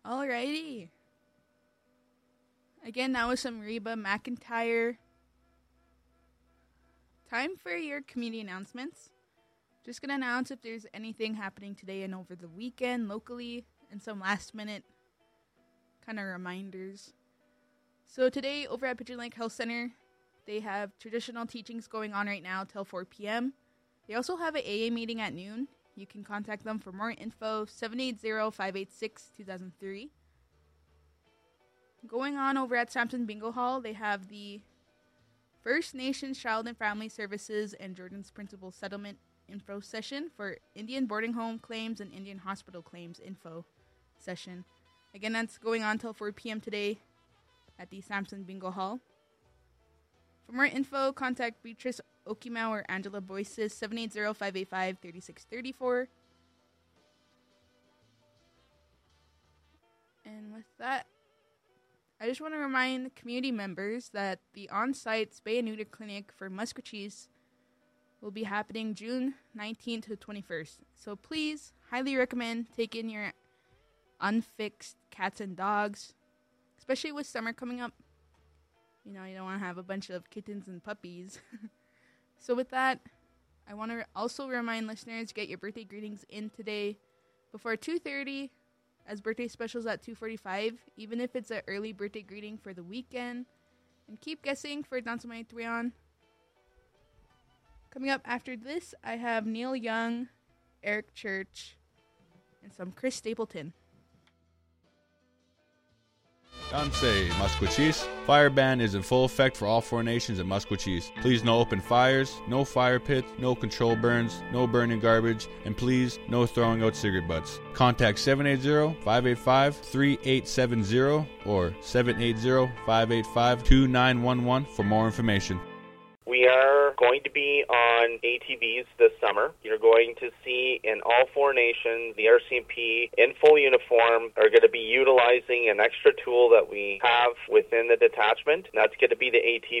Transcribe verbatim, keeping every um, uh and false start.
Alrighty. Again, that was some Reba McEntire. Time for your community announcements. Just going to announce if there's anything happening today and over the weekend locally, and some last minute kind of reminders. So today over at Pigeon Lake Health Center, they have traditional teachings going on right now till four p.m. They also have an A A meeting at noon. You can contact them for more info, seven eight zero, five eight six, two thousand three. Going on over at Sampson Bingo Hall, they have the First Nations Child and Family Services and Jordan's Principal Settlement info session for Indian boarding home claims and Indian hospital claims info session. Again, that's going on till four p.m. today at the Sampson Bingo Hall. For more info, contact Beatrice Okimau or Angela Boyces, seven eight zero, five eight five, three six three four. And with that, I just want to remind community members that the on-site spay and neuter clinic for Musquecheese will be happening June nineteenth to the twenty-first. So please, highly recommend taking your unfixed cats and dogs, especially with summer coming up. You know, you don't want to have a bunch of kittens and puppies. So with that, I want to also remind listeners, get your birthday greetings in today before two thirty, as birthday specials at two forty-five, even if it's an early birthday greeting for the weekend. And keep guessing for Danza Maitreon. Coming up after this, I have Neil Young, Eric Church, and some Chris Stapleton. Danse Musquecheese. Fire ban is in full effect for all four nations at Musquecheese. Please no open fires, no fire pits, no control burns, no burning garbage, and please no throwing out cigarette butts. Contact seven eight zero, five eight five, three eight seven zero or seven eight zero, five eight five, two nine one one for more information. We are going to be on A T Vs this summer. You're going to see in all four nations, the R C M P in full uniform are going to be utilizing an extra tool that we have within the detachment. And that's going to be the A T V.